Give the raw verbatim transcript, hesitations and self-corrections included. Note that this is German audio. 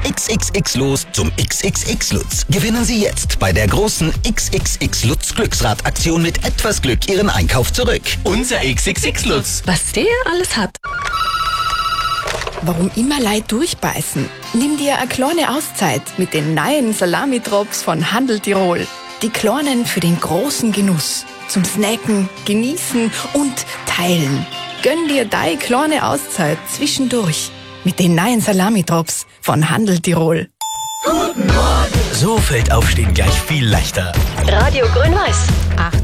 X X X los zum X X X Lutz. Gewinnen Sie jetzt bei der großen X X X Lutz Glücksrad-Aktion mit etwas Glück Ihren Einkauf zurück. Unser X X X Lutz. Was der alles hat. Warum immer Leid durchbeißen? Nimm dir eine kleine Auszeit mit den neuen Salami-Drops von Handel Tirol. Die kleinen für den großen Genuss. Zum Snacken, Genießen und Teilen. Gönn dir deine kleine Auszeit zwischendurch mit den neuen Salami-Drops von Handel Tirol. Guten Morgen. So fällt Aufstehen gleich viel leichter. Radio Grün-Weiß.